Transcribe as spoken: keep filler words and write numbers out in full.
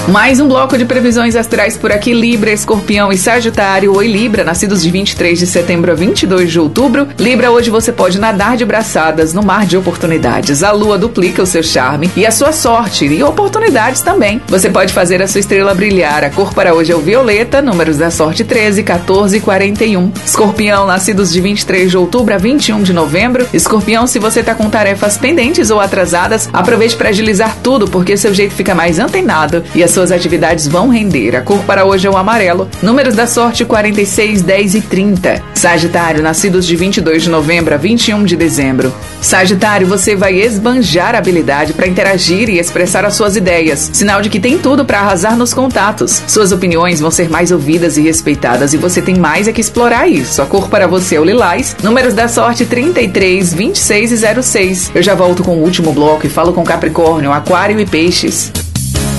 Mais um bloco de previsões astrais por aqui. Libra, Escorpião e Sagitário. Oi, Libra, nascidos de vinte e três de setembro a vinte e dois de outubro. Libra, hoje você pode nadar de braçadas no mar de oportunidades. A lua duplica o seu charme e a sua sorte e oportunidades também. Você pode fazer a sua estrela brilhar. A cor para hoje é o violeta, números da sorte treze, quatorze e quarenta e um. Escorpião, nascidos de vinte e três de outubro a vinte e um de novembro. Escorpião, se você tá com tarefas pendentes ou atrasadas, aproveite para agilizar tudo, porque seu jeito fica mais antenado e as suas atividades vão render. A cor para hoje é o amarelo. Números da sorte quarenta e seis, dez e trinta. Sagitário, nascidos de vinte e dois de novembro a vinte e um de dezembro. Sagitário, você vai esbanjar a habilidade para interagir e expressar as suas ideias. Sinal de que tem tudo para arrasar nos contatos. Suas opiniões vão ser mais ouvidas e respeitadas e você tem mais é que explorar isso. A cor para você é o lilás. Números da sorte trinta e três, vinte e seis e zero seis. Eu já volto com o último bloco e falo com Capricórnio, Aquário e Peixes.